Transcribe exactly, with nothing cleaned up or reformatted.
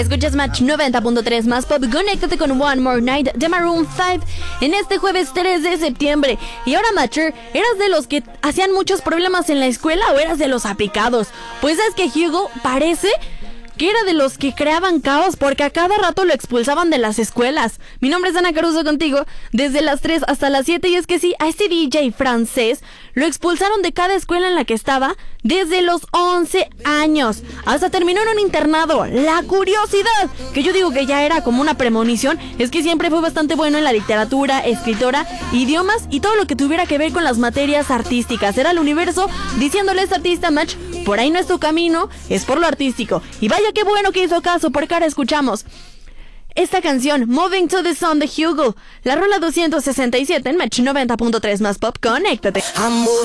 Escuchas Match noventa punto tres más pop. Conéctate con One More Night de Maroon cinco en este jueves tres de septiembre. Y ahora, Matcher, ¿eras de los que hacían muchos problemas en la escuela o eras de los aplicados? Pues es que Hugo parece que era de los que creaban caos porque a cada rato lo expulsaban de las escuelas. Mi nombre es Ana Caruso contigo desde las tres hasta las siete y es que sí, a este D J francés lo expulsaron de cada escuela en la que estaba desde los once años. Hasta terminó en un internado. La curiosidad, que yo digo que ya era como una premonición, es que siempre fue bastante bueno en la literatura, escritora, idiomas y todo lo que tuviera que ver con las materias artísticas. Era el universo diciéndole a este artista: Match, por ahí no es tu camino, es por lo artístico. Y vaya qué bueno que hizo caso, porque ahora escuchamos esta canción, Moving to the Sun de Hugo, la rola doscientos sesenta y siete en Match noventa punto tres más pop. Conéctate.